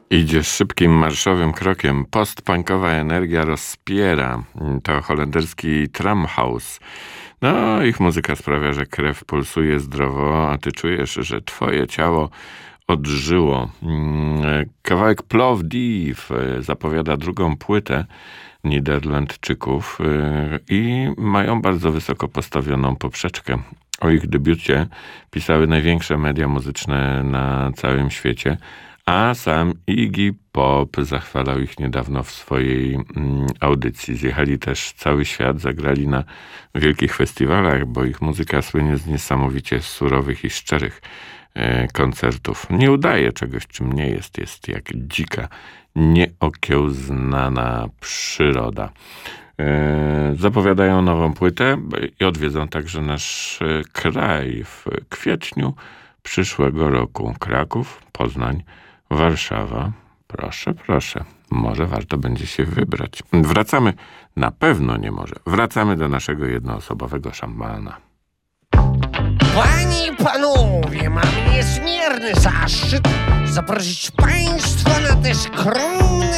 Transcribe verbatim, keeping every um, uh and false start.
Idzie szybkim, marszowym krokiem. Postpunkowa energia rozpiera. To holenderski Tramhaus. No, ich muzyka sprawia, że krew pulsuje zdrowo, a ty czujesz, że twoje ciało odżyło. Kawałek Plovdiv zapowiada drugą płytę Niderlandczyków i mają bardzo wysoko postawioną poprzeczkę. O ich debiucie pisały największe media muzyczne na całym świecie, a sam Iggy Pop zachwalał ich niedawno w swojej mm, audycji. Zjechali też cały świat, zagrali na wielkich festiwalach, bo ich muzyka słynie z niesamowicie surowych i szczerych e, koncertów. Nie udaje czegoś, czym nie jest. Jest jak dzika, nieokiełznana przyroda. E, zapowiadają nową płytę i odwiedzą także nasz kraj w kwietniu przyszłego roku. Kraków, Poznań, Warszawa. Proszę, proszę. Może warto będzie się wybrać. Wracamy, na pewno nie może. Wracamy do naszego jednoosobowego szampana. Panie i panowie, mam niezmierny zaszczyt zaprosić państwa na te skromne